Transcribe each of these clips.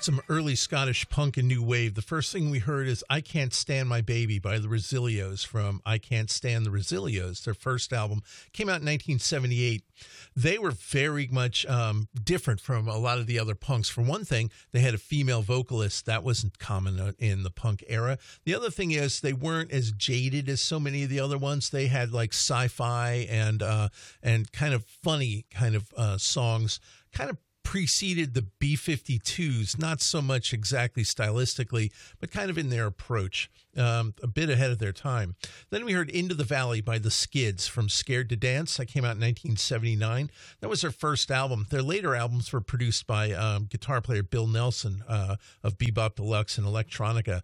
Some early Scottish punk and new wave. The first thing we heard is I Can't Stand My Baby by the Resilios from I Can't Stand the Resilios. Their first album came out in 1978. They were very much different from a lot of the other punks. For one thing, they had a female vocalist. That wasn't common in the punk era. The other thing is they weren't as jaded as so many of the other ones. They had like sci-fi and kind of funny kind of songs, kind of preceded the B-52s, not so much exactly stylistically, but kind of in their approach, a bit ahead of their time. Then we heard Into the Valley by the Skids from Scared to Dance. That came out in 1979. That was their first album. Their later albums were produced by guitar player Bill Nelson of Bebop Deluxe and Electronica.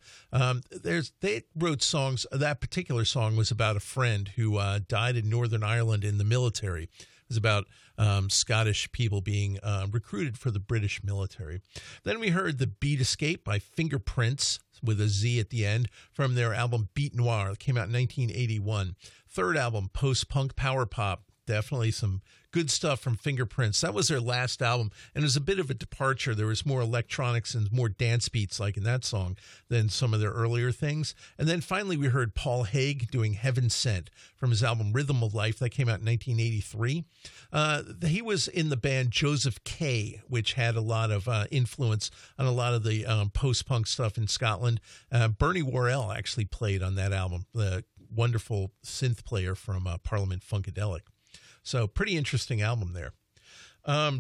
They wrote songs. That particular song was about a friend who died in Northern Ireland in the military. It was about Scottish people being recruited for the British military. Then we heard The Beat Escape by Fingerprints with a Z at the end from their album Beat Noir. It came out in 1981. Third album, Post-Punk Power Pop. Definitely some good stuff from Fingerprints. That was their last album, and it was a bit of a departure. There was more electronics and more dance beats like in that song than some of their earlier things. And then finally we heard Paul Haig doing Heaven Sent from his album Rhythm of Life. That came out in 1983. He was in the band Joseph K, which had a lot of influence on a lot of the post-punk stuff in Scotland. Bernie Worrell actually played on that album, the wonderful synth player from Parliament Funkadelic. So pretty interesting album there. One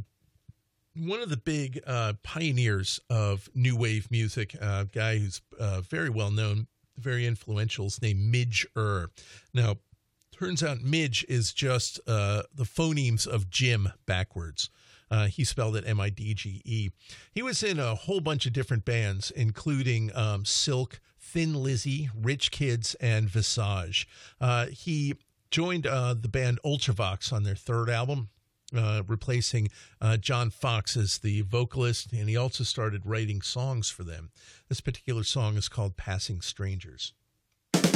of the big pioneers of new wave music, a guy who's very well known, very influential, is named Midge Ure. Now, turns out Midge is just the phonemes of Jim backwards. He spelled it M-I-D-G-E. He was in a whole bunch of different bands, including Silk, Thin Lizzy, Rich Kids, and Visage. He joined the band Ultravox on their third album, replacing John Fox as the vocalist, and he also started writing songs for them. This particular song is called Passing Strangers.